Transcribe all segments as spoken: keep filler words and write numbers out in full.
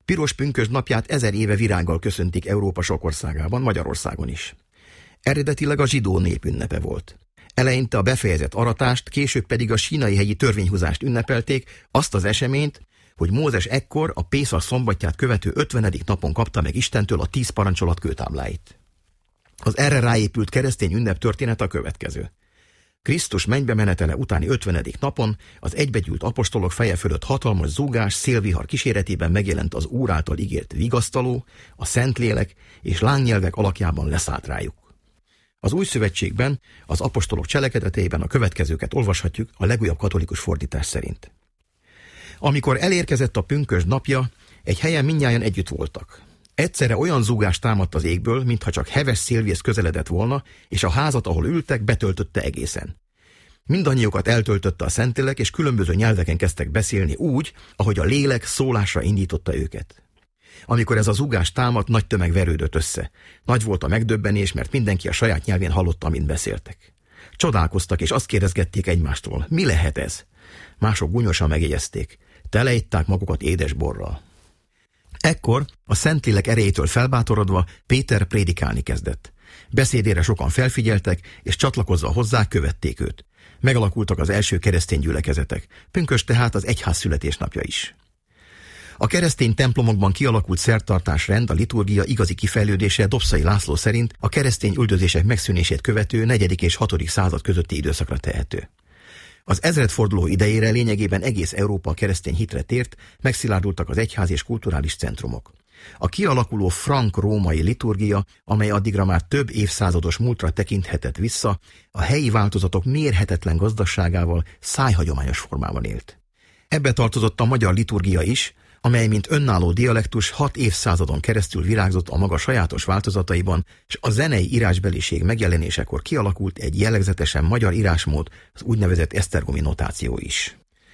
Piros pünkösd napját ezer éve virággal köszöntik Európa sok országában, Magyarországon is. Eredetileg a zsidó nép ünnepe volt. Eleinte a befejezett aratást, később pedig a sínai hegyi törvényhúzást ünnepelték, azt az eseményt, hogy Mózes ekkor a Pészak szombatját követő ötvenedik napon kapta meg Istentől a tíz parancsolat kőtábláit. Az erre ráépült keresztény ünnep története a következő. Krisztus mennybe menetele utáni ötvenedik napon az egybegyűlt apostolok feje fölött hatalmas zúgás, szélvihar kíséretében megjelent az Úr által ígért vigasztaló, a Szentlélek és lángnyelvek alakjában leszállt rájuk. Az Új Szövetségben, az apostolok cselekedeteiben a következőket olvashatjuk a legújabb katolikus fordítás szerint. Amikor elérkezett a pünkösd napja, egy helyen mindnyájan együtt voltak. Egyszerre olyan zúgás támadt az égből, mintha csak heves szélvész közeledett volna, és a házat, ahol ültek, betöltötte egészen. Mindannyiukat eltöltötte a Szentlélek, és különböző nyelveken kezdtek beszélni úgy, ahogy a lélek szólásra indította őket. Amikor ez a zúgás támadt, nagy tömeg verődött össze. Nagy volt a megdöbbenés, mert mindenki a saját nyelvén hallotta, amint beszéltek. Csodálkoztak, és azt kérdezgették egymástól, mi lehet ez? Mások gúnyosan megjegyezték, teleitták magukat édes borral. Ekkor a Szentlélek erejétől felbátorodva Péter prédikálni kezdett. Beszédére sokan felfigyeltek, és csatlakozva hozzá követték őt. Megalakultak az első keresztény gyülekezetek, pünkösd tehát az egyház születésnapja is. A keresztény templomokban kialakult szertartásrend, a liturgia igazi kifejlődése Dobszai László szerint a keresztény üldözések megszűnését követő negyedik és hatodik század közötti időszakra tehető. Az ezredforduló idejére lényegében egész Európa a keresztény hitre tért, megszilárdultak az egyház és kulturális centrumok. A kialakuló frank-római liturgia, amely addigra már több évszázados múltra tekinthetett vissza, a helyi változatok mérhetetlen gazdaságával szájhagyományos formában élt. Ebbe tartozott a magyar liturgia is, amely mint önálló dialektus hat évszázadon keresztül virágzott a maga sajátos változataiban, és a zenei írásbeliség megjelenésekor kialakult egy jellegzetesen magyar írásmód, az úgynevezett esztergomi notáció is.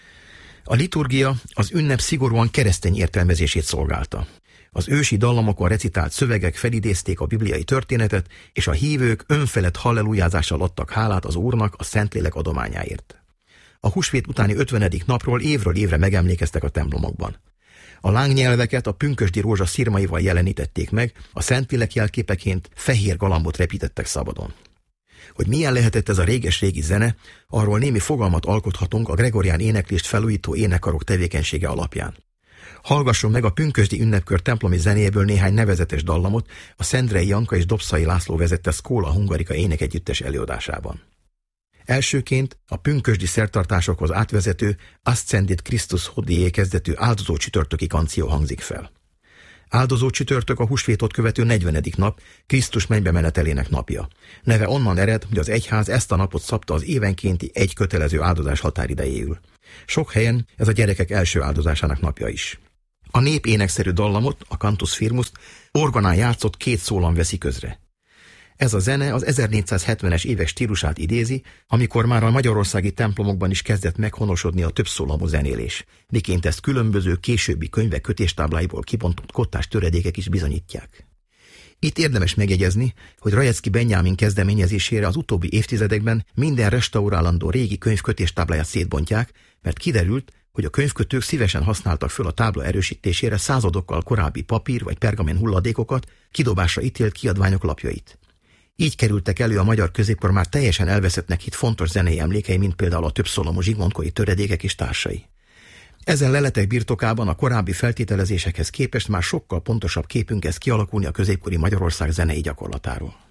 A liturgia az ünnep szigorúan keresztény értelmezését szolgálta. Az ősi dallamokon recitált szövegek felidézték a bibliai történetet, és a hívők önfelett hallelujázással adtak hálát az Úrnak a Szentlélek adományáért. A húsvét utáni ötvenedik napról évről évre megemlékeztek a templomokban. A lángnyelveket a pünkösdi rózsa szirmaival jelenítették meg, a Szentlélek jelképeként fehér galambot repítettek szabadon. Hogy milyen lehetett ez a réges-régi zene, arról némi fogalmat alkothatunk a gregorián éneklést felújító énekkarok tevékenysége alapján. Hallgasson meg a pünkösdi ünnepkör templomi zenéjéből néhány nevezetes dallamot a Szendrei Janka és Dobszai László vezette Szkóla Hungarika énekegyüttes előadásában. Elsőként a pünkösdi szertartásokhoz átvezető Ascendit Christus Hodie kezdetű áldozó csütörtöki kanció hangzik fel. Áldozó csütörtök a húsvétot követő negyvenedik nap, Krisztus mennybe menetelének napja. Neve onnan ered, hogy az egyház ezt a napot szabta az évenkénti egy kötelező áldozás határidejéül. Sok helyen ez a gyerekek első áldozásának napja is. A nép énekszerű dallamot, a Cantus Firmus orgonán játszott két szólam veszi közre. Ez a zene az ezernégyszázhetvenes évek stílusát idézi, amikor már a magyarországi templomokban is kezdett meghonosodni a többszólamú zenélés, miként ezt különböző későbbi könyvek kötéstábláiból kibontott kottás töredékek is bizonyítják. Itt érdemes megjegyezni, hogy Rajecki Benyámin kezdeményezésére az utóbbi évtizedekben minden restaurálandó régi könyv kötéstábláját szétbontják, mert kiderült, hogy a könyvkötők szívesen használtak föl a tábla erősítésére századokkal korábbi papír vagy pergamen hulladékokat, kidobásra ítélt kiadványok lapjait. Így kerültek elő a magyar középkor már teljesen elveszettnek hitt fontos zenei emlékei, mint például a többszólamú zsigmondkói töredékek és társai. Ezen leletek birtokában a korábbi feltételezésekhez képest már sokkal pontosabb képünk kezd kialakulni a középkori Magyarország zenei gyakorlatáról.